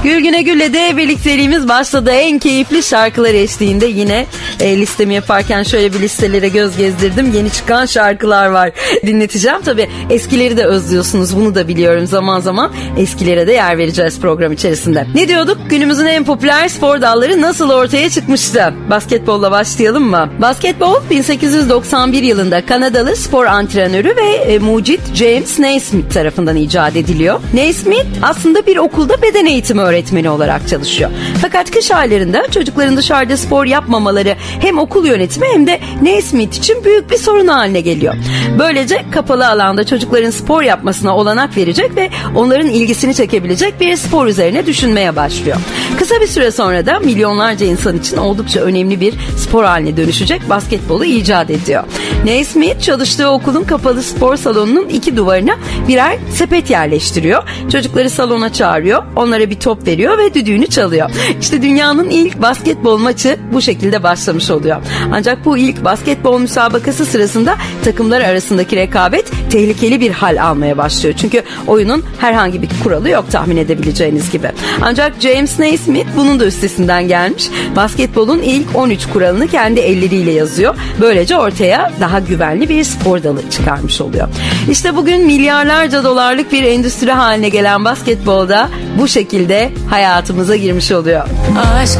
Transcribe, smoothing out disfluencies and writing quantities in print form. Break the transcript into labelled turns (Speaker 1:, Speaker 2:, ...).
Speaker 1: Gülgüne Gül'le de birlikteliğimiz başladı. En keyifli şarkılar eşliğinde yine listemi yaparken şöyle bir listelere göz gezdirdim. Yeni çıkan şarkılar var. Dinleteceğim. Tabii eskileri de özlüyorsunuz. Bunu da biliyorum zaman zaman. Eskilere de yer vereceğiz program içerisinde. Ne diyorduk? Günümüzün en popüler spor dalları nasıl ortaya çıkmıştı? Basketbolla başlayalım mı? Basketbol 1891 yılında Kanadalı spor antrenörü ve mucit James Naismith tarafından icat ediliyor. Naismith aslında bir okulda beden eğitimi öğretmeni olarak çalışıyor. Fakat kış aylarında çocukların dışarıda spor yapmamaları hem okul yönetimi hem de Naismith için büyük bir sorun haline geliyor. Böylece kapalı alanda çocukların spor yapmasına olanak verecek ve onların ilgisini çekebilecek bir spor üzerine düşünmeye başlıyor. Kısa bir süre sonra da milyonlarca insan için oldukça önemli bir spor haline dönüşecek basketbolu icat ediyor. Naismith çalıştığı okulun kapalı spor salonunun iki duvarına birer sepet yerleştiriyor. Çocukları salona çağırıyor, onlara bir top veriyor ve düdüğünü çalıyor. İşte dünyanın ilk basketbol maçı bu şekilde başlamış oluyor. Ancak bu ilk basketbol müsabakası sırasında takımlar arasındaki rekabet tehlikeli bir hal almaya başlıyor. Çünkü oyunun herhangi bir kuralı yok tahmin edebileceğiniz gibi. Ancak James Naismith bunun da üstesinden gelmiş. Basketbolun ilk 13 kuralını kendi elleriyle yazıyor. Böylece ortaya daha güvenli bir spor dalı çıkarmış oluyor. İşte bugün milyarlarca dolarlık bir endüstri haline gelen basketbolda bu şekilde hayatımıza girmiş oluyor.
Speaker 2: Aşk